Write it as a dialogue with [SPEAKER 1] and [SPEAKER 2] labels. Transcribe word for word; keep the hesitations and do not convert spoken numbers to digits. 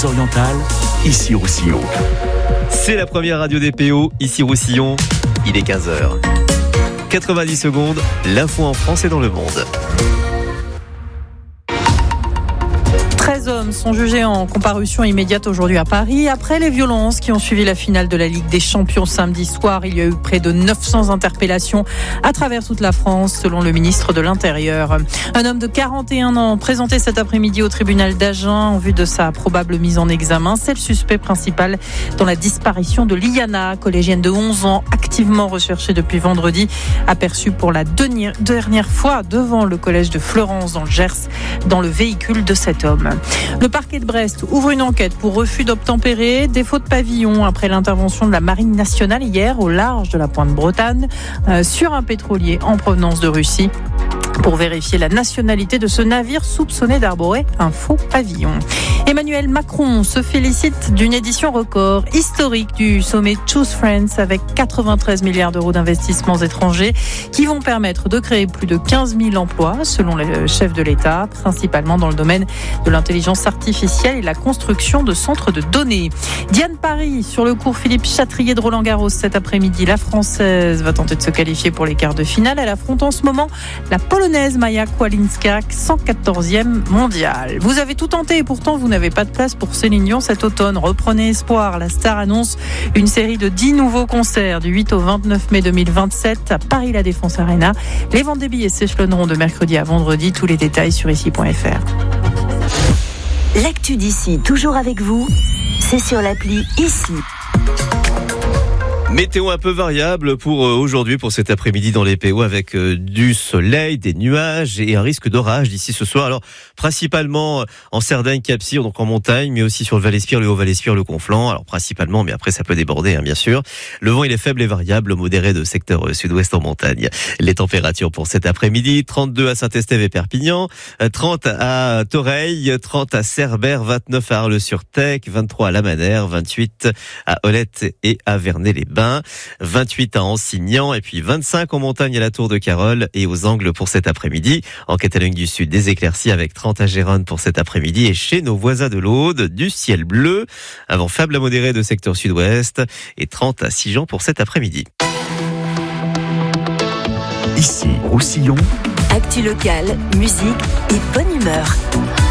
[SPEAKER 1] Pyrénées-Orientales, ici Roussillon.
[SPEAKER 2] C'est la première radio des P O, ici Roussillon. Il est quinze heures. quatre-vingt-dix secondes, l'info en France et dans le monde.
[SPEAKER 3] treize hommes sont jugés en comparution immédiate aujourd'hui à Paris. Après les violences qui ont suivi la finale de la Ligue des Champions samedi soir, il y a eu près de neuf cents interpellations à travers toute la France, selon le ministre de l'Intérieur. Un homme de quarante et un ans présenté cet après-midi au tribunal d'Agen en vue de sa probable mise en examen. C'est le suspect principal dans la disparition de Liana, collégienne de onze ans, activement recherchée depuis vendredi, aperçue pour la dernière fois devant le collège de Fleurance dans le Gers, dans le véhicule de cet homme. Le parquet de Brest ouvre une enquête pour refus d'obtempérer, défaut de pavillon après l'intervention de la Marine nationale hier au large de la Pointe-Bretagne euh, sur un pétrolier en provenance de Russie, pour vérifier la nationalité de ce navire soupçonné d'arborer un faux pavillon. Emmanuel Macron se félicite d'une édition record historique du sommet Choose Friends avec quatre-vingt-treize milliards d'euros d'investissements étrangers qui vont permettre de créer plus de quinze mille emplois selon le chef de l'État, principalement dans le domaine de l'intelligence artificielle et la construction de centres de données. Diane Paris sur le cours Philippe Chatrier de Roland-Garros cet après-midi. La Française va tenter de se qualifier pour les quarts de finale. Elle affronte en ce moment la Polonaise Maja Kłalinska, cent quatorzième mondiale. Vous avez tout tenté et pourtant vous n'avez pas de place pour Céline Dion cet automne. Reprenez espoir. La star annonce une série de dix nouveaux concerts du huit au vingt-neuf mai deux mille vingt-sept à Paris La Défense Arena. Les ventes des billets s'échelonneront de mercredi à vendredi. Tous les détails sur ici point f r.
[SPEAKER 4] L'actu d'ici, toujours avec vous, c'est sur l'appli Ici.
[SPEAKER 2] Météo un peu variable pour aujourd'hui, pour cet après-midi dans les P O, avec du soleil, des nuages et un risque d'orage d'ici ce soir. Alors, principalement en Cerdagne, Cap-Cyr, donc en montagne, mais aussi sur le Val-Espire, le Haut-Val-Espire, le Conflent. Alors, principalement, mais après, ça peut déborder, hein, bien sûr. Le vent, il est faible et variable, modéré de secteur sud-ouest en montagne. Les températures pour cet après-midi, trente-deux à Saint-Estève et Perpignan, trente à Toreil, trente à Cerbère, vingt-neuf à Arles-sur-Tech, vingt-trois à La Manère, vingt-huit à Olette et à Vernet-les-Bains, vingt-huit à Ansignan et puis vingt-cinq en montagne à la Tour de Carol et aux Angles pour cet après-midi. En Catalogne du Sud, des éclaircies avec trente à Gérone pour cet après-midi et chez nos voisins de l'Aude, du ciel bleu, avant faible à modéré de secteur sud-ouest et trente à Sigean pour cet après-midi.
[SPEAKER 1] Ici, Roussillon.
[SPEAKER 4] Actu locale, musique et bonne humeur.